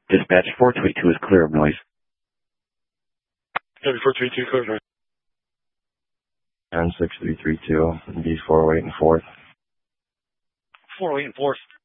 Dispatch 4282 is clear of noise. Heavy 4282, clear of noise. And 6332, B408 and 4th. 408 and 4th.